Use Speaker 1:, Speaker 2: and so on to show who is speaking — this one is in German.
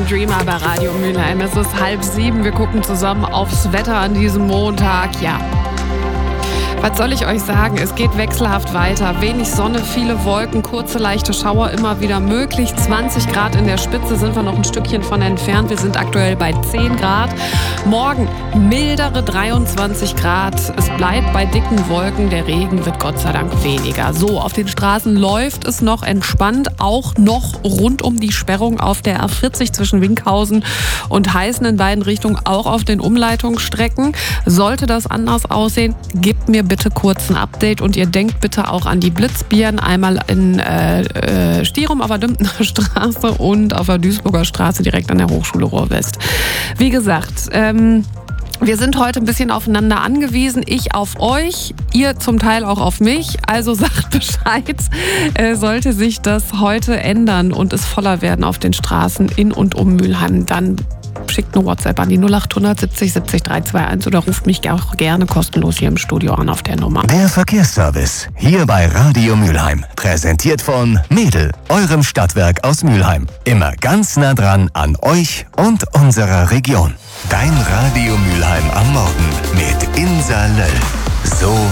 Speaker 1: Dreamer bei Radio Mülheim. Es ist 6:30. Wir gucken zusammen aufs Wetter an diesem Montag. Ja. Was soll ich euch sagen? Es geht wechselhaft weiter. Wenig Sonne, viele Wolken, kurze leichte Schauer immer wieder möglich. 20 Grad in der Spitze sind wir noch ein Stückchen von entfernt. Wir sind aktuell bei 10 Grad. Morgen mildere 23 Grad. Es bleibt bei dicken Wolken. Der Regen wird Gott sei Dank weniger. So, auf den Straßen läuft es noch entspannt. Auch noch rund um die Sperrung auf der A40 zwischen Winkhausen und Heißen in beiden Richtungen. Auch auf den Umleitungsstrecken. Sollte das anders aussehen, gebt mir bitte kurz ein Update und ihr denkt bitte auch an die Blitzbirnen, einmal in Stirum auf der Dümpner Straße und auf der Duisburger Straße direkt an der Hochschule Ruhr-West. Wie gesagt, wir sind heute ein bisschen aufeinander angewiesen. Ich auf euch, ihr zum Teil auch auf mich. Also sagt Bescheid, sollte sich das heute ändern und es voller werden auf den Straßen in und um Mülheim, dann schickt eine WhatsApp an die 0800 70 70 321 oder ruft mich auch gerne kostenlos hier im Studio an auf der Nummer.
Speaker 2: Der Verkehrsservice hier bei Radio Mülheim. Präsentiert von Mädel, eurem Stadtwerk aus Mülheim. Immer ganz nah dran an euch und unserer Region. Dein Radio Mülheim am Morgen mit Insa Löll. So